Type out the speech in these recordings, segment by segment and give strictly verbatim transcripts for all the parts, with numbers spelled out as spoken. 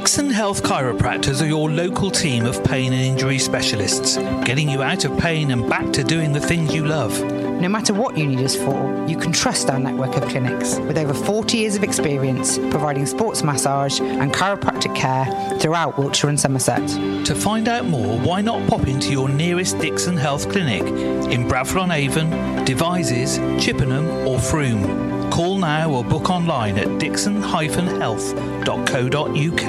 Dixon Health Chiropractors are your local team of pain and injury specialists, getting you out of pain and back to doing the things you love. No matter what you need us for, you can trust our network of clinics with over forty years of experience providing sports massage and chiropractic care throughout Wiltshire and Somerset. To find out more, why not pop into your nearest Dixon Health clinic in Bradford-on-Avon, Devizes, Chippenham or Frome. Call now or book online at dixon dash health dot co dot uk.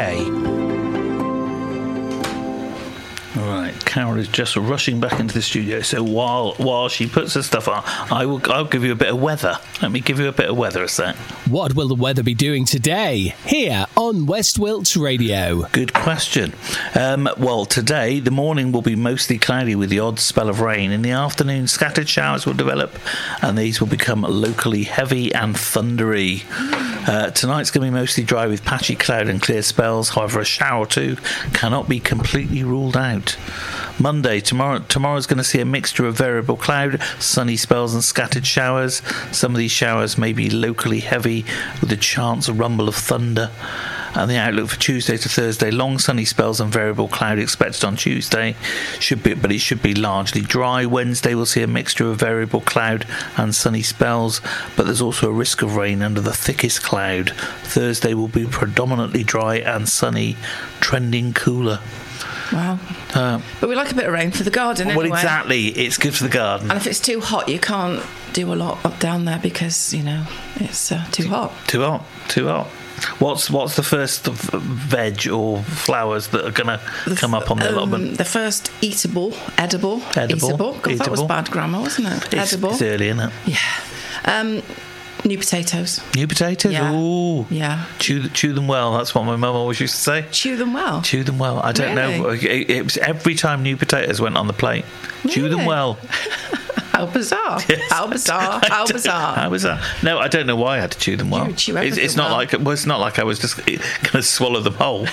All right, Carol is just rushing back into the studio. So while while she puts her stuff on, I will I'll give you a bit of weather. Let me give you a bit of weather a sec. What will the weather be doing today here on West Wilts Radio? Good question. Um, well, today the morning will be mostly cloudy with the odd spell of rain. In the afternoon, scattered showers will develop, and these will become locally heavy and thundery. Uh, tonight's going to be mostly dry with patchy cloud and clear spells. However, a shower or two cannot be completely ruled out. Monday, tomorrow, tomorrow's going to see a mixture of variable cloud, sunny spells and scattered showers. Some of these showers may be locally heavy with a chance of rumble of thunder. And the outlook for Tuesday to Thursday, long sunny spells and variable cloud expected on Tuesday, should be, but it should be largely dry. Wednesday we'll see a mixture of variable cloud and sunny spells, but there's also a risk of rain under the thickest cloud. Thursday will be predominantly dry and sunny, trending cooler. Wow. Uh, but we like a bit of rain for the garden anyway. Well, exactly. It's good for the garden. And if it's too hot, you can't do a lot up down there because, you know, it's uh, too hot. Too hot. Too hot. What's what's the first veg or flowers that are going to come up on the um, allotment? The first eatable, edible, edible, eatable. God, that was bad grammar, wasn't it? It's, edible. It's early, isn't it? Yeah. Um, new potatoes. New potatoes? Yeah. Ooh. Yeah. Chew, chew them well. That's what my mum always used to say. Chew them well? Chew them well. I don't really? know. It, it was every time new potatoes went on the plate. Really? Chew them well. How bizarre. Yes. How bizarre. How bizarre. How bizarre. No, I don't know why I had to chew them well. You chew it's, it's not well. like well, it's not like I was just going to swallow them whole.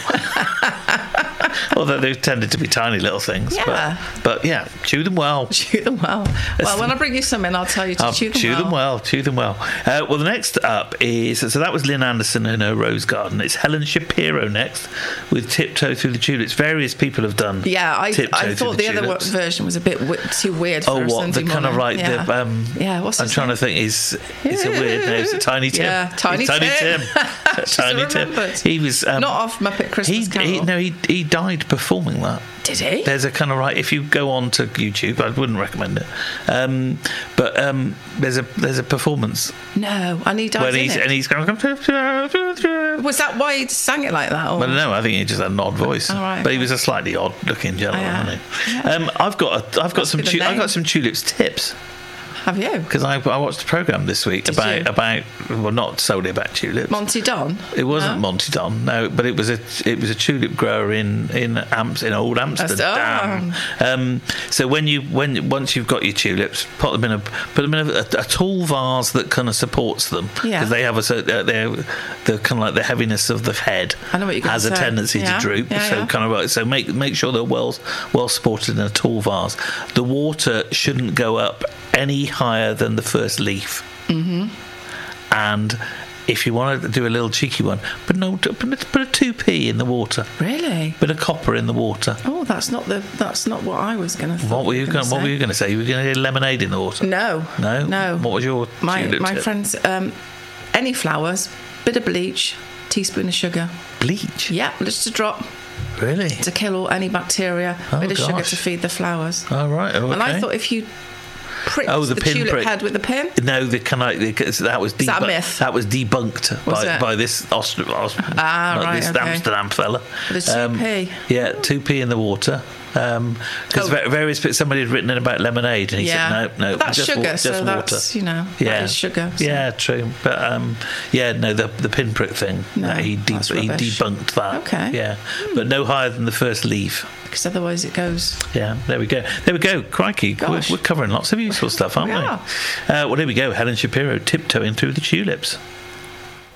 Although they tended to be tiny little things. Yeah. But, but yeah, chew them well. Chew them well. Well, when I bring you some in, I'll tell you to I'll chew them chew well. them well. Chew them well. Uh, well, the next up is, so that was Lynn Anderson in her rose garden. It's Helen Shapiro next with Tiptoe Through the Tulips. Various people have done Yeah, I, I thought the, the other tulips. version was a bit w- too weird for Oh, a what? Sunday The kind of morning. like yeah. the... Um, yeah, what's I'm his trying name? to think. Is it's a weird name. It's a Tiny Tim. Yeah, Tiny It's Tiny Tim. Tim. Tiny Tim. remembered. He was um, Not off Muppet Christmas he, Carol. he, no, he he died performing that. Did he? There's a kind of right. If you go on to YouTube, I wouldn't recommend it. Um, but um, there's a there's a performance No, and he died where in he's it. and he's going. Was that why he sang it like that? Or? Well, no, I think he just had an odd voice. Oh, right, but he okay. was a slightly odd-looking gentleman, Oh, yeah. wasn't he? Um, I've got a, I've got Must some be the tu- I've name. got some tulips tips. Have you? Because I, I watched a programme this week Did about you? about well, not solely about tulips. Monty Don? It wasn't No? Monty Don, no, but it was a it was a tulip grower in in Amps in Old Amsterdam. Um, so when you when once you've got your tulips, put them in a put them in a, a, a tall vase that kind of supports them because Yeah. they have a so they're, they're the kind of like the heaviness of the head I know what you're gonna has a say. tendency Yeah, to droop. yeah, so yeah. kind of like so make make sure they're well well supported in a tall vase. The water shouldn't go up any higher than the first leaf. Mm-hmm. And if you want to do a little cheeky one, put, no, put, a, put a two p in the water. Really? Bit of copper in the water. Oh, that's not the that's not what I was going to. What were you going? What were you going to say? You were going to do lemonade in the water? No. No. No. What was your My tulip my tip? friends, um, any flowers, bit of bleach, teaspoon of sugar. Bleach. Yeah, just a drop Really? to kill all any bacteria. Oh, bit of sugar gosh. to feed the flowers. Oh right. Oh, okay. And I thought if you pricked Oh, the the, pin tulip prick. head with the pin. No, the kind of that was Is that a debu- myth? that was debunked Was by, it? by this Aust- Aust- Ah, not right, this okay. Amsterdam fella. The two p. Yeah, two p in the water. Because um, Oh. various bits somebody had written in about lemonade, and he Yeah. said no, no, But that's just, sugar, wa- just so water. that's, you know, yeah, that is sugar. So. Yeah, true. But um, yeah, no, the the pinprick thing. No, uh, he de- that's he rubbish. debunked that. Okay. Yeah, but no higher than the first leaf. Because otherwise it goes. Yeah, there we go. There we go. Crikey, we're, Gosh. we're covering lots of useful stuff, aren't We we? are. Uh, well, there we go. Helen Shapiro tiptoeing through the tulips.